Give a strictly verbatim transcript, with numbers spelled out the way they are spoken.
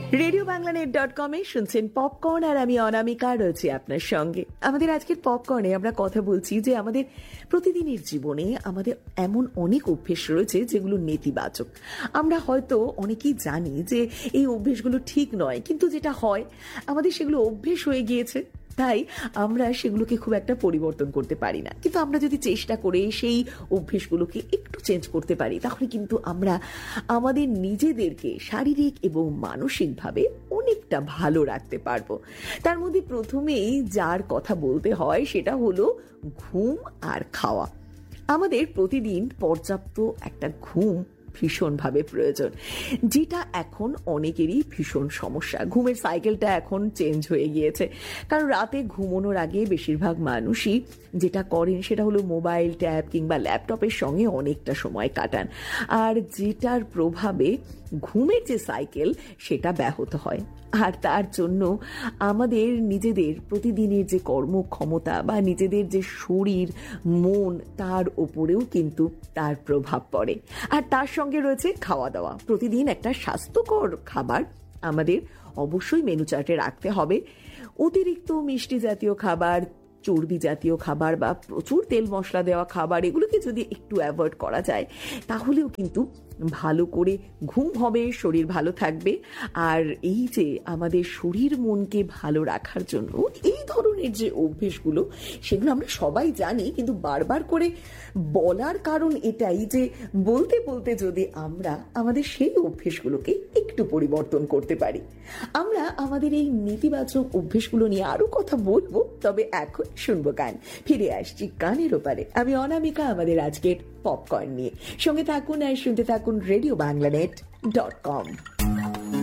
Radio Bangla net dot com এ শুনছেন popcorn, আর আমি অনামিকা রয়েছি আপনার সঙ্গে। আমাদের আজকের পপকর্নে আমরা কথা বলছি যে আমাদের প্রতিদিনের জীবনে আমাদের এমন অনেক অভ্যেস রয়েছে যেগুলো নেতিবাচক। আমরা হয়তো অনেকেই জানি যে এই অভ্যেসগুলো ঠিক নয়, কিন্তু যেটা হয় আমাদের সেগুলো অভ্যেস হয়ে গিয়েছে, তাই আমরা সেগুলোকে খুব একটা পরিবর্তন করতে পারি না। কিন্তু আমরা যদি চেষ্টা করে সেই অভ্যেসগুলোকে একটু চেঞ্জ করতে পারি, তাহলে কিন্তু আমরা আমাদের নিজেদেরকে শারীরিক এবং মানসিকভাবে অনেকটা ভালো রাখতে পারবো। তার মধ্যে প্রথমেই যার কথা বলতে হয় সেটা হলো ঘুম আর খাওয়া। আমাদের প্রতিদিন পর্যাপ্ত একটা ঘুম ভীষণভাবে প্রয়োজন, যেটা এখন অনেকেরই ভীষণ সমস্যা। ঘুমের সাইকেলটা এখন চেঞ্জ হয়ে গিয়েছে, কারণ রাতে ঘুমানোর আগে বেশিরভাগ মানুষই যেটা করেন সেটা হলো মোবাইল, ট্যাব কিংবা ল্যাপটপের সঙ্গে অনেকটা সময় কাটান, আর যেটার প্রভাবে ঘুমের যে সাইকেল সেটা ব্যাহত হয়। আর তার জন্য আমাদের নিজেদের প্রতিদিনের যে কর্মক্ষমতা বা নিজেদের যে শরীর মন, তার ওপরেও কিন্তু তার প্রভাব পড়ে। আর তার সঙ্গে রয়েছে খাওয়া দাওয়া। প্রতিদিন একটা স্বাস্থ্যকর খাবার আমাদের অবশ্যই মেনু চার্টে রাখতে হবে। অতিরিক্ত মিষ্টি জাতীয় খাবার, চর্বি জাতীয় খাবার বা প্রচুর তেল মশলা দেওয়া খাবার, এগুলোকে যদি একটু অ্যাভয়েড করা যায় তাহলেও কিন্তু ভালো করে ঘুম হবে, শরীর ভালো থাকবে। আর এই যে আমাদের শরীর মনকে ভালো রাখার জন্য এই ধরনের যে অভ্যেসগুলো, সেগুলো আমরা সবাই জানি, কিন্তু বারবার করে বলার কারণ এটাই যে বলতে বলতে যদি আমরা আমাদের সেই অভ্যেসগুলোকে একটু পরিবর্তন করতে পারি। আমরা আমাদের এই নেতিবাচক অভ্যেসগুলো নিয়ে আরো কথা বলবো, তবে এখন শুনবো গান। ফিরে আসছি গানের ওপারে। আমি অনামিকা, আমাদের আজকের পপকর্ন নিয়ে। সঙ্গে থাকুন আর শুনতে থাকুন radio Bangla net dot com.